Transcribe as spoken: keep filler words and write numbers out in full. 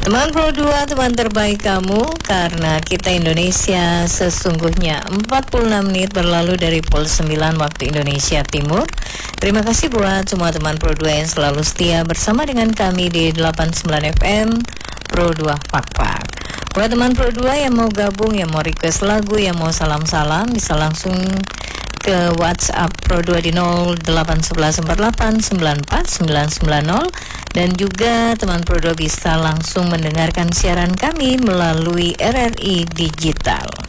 Teman Pro dua, teman terbaik kamu, karena kita Indonesia sesungguhnya empat puluh enam menit berlalu dari pukul sembilan waktu Indonesia Timur. Terima kasih buat semua teman Pro dua yang selalu setia bersama dengan kami di delapan puluh sembilan F M Pro dua Pak Pak. Buat teman Pro dua yang mau gabung, yang mau request lagu, yang mau salam-salam, bisa langsung ke WhatsApp Pro dua di nol delapan satu satu empat delapan sembilan empat sembilan sembilan nol. Dan juga teman Pro dua bisa langsung mendengarkan siaran kami melalui R R I Digital.